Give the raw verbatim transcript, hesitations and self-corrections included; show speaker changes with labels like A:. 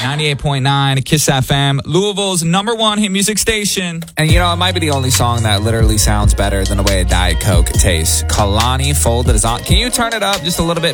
A: ninety-eight point nine Kiss F M, Louisville's number one hit music station.
B: And you know, it might be the only song that literally sounds better than the way a Diet Coke tastes. Kalani folded his on. Can you turn it up just a little bit?